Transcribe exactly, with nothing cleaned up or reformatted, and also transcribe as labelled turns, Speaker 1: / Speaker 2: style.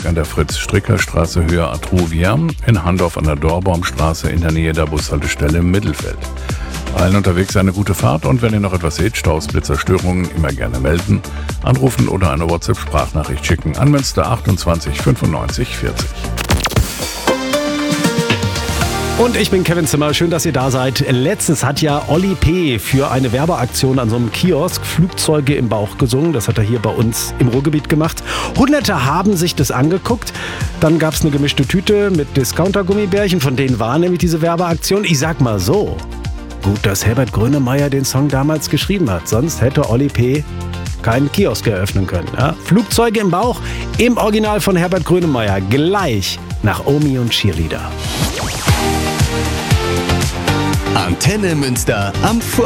Speaker 1: Nürnberg an der Fritz-Stricker-Straße Höhe Atruvia, in Handorf an der Dorbaumstraße in der Nähe der Bushaltestelle im Mittelfeld. Allen unterwegs eine gute Fahrt und wenn ihr noch etwas seht, Staus, Blitzer, Störungen, immer gerne melden, anrufen oder eine WhatsApp-Sprachnachricht schicken an Münster achtundzwanzig fünfundneunzig vierzig.
Speaker 2: Und ich bin Kevin Zimmer, schön, dass ihr da seid. Letztens hat ja Olli P. für eine Werbeaktion an so einem Kiosk Flugzeuge im Bauch gesungen. Das hat er hier bei uns im Ruhrgebiet gemacht. Hunderte haben sich das angeguckt. Dann gab es eine gemischte Tüte mit Discounter-Gummibärchen, von denen war nämlich diese Werbeaktion. Ich sag mal so, gut, dass Herbert Grönemeyer den Song damals geschrieben hat. Sonst hätte Olli P. keinen Kiosk eröffnen können. Ja? Flugzeuge im Bauch im Original von Herbert Grönemeyer. Gleich nach Omi und Cheerleader.
Speaker 3: Antenne Münster am Vor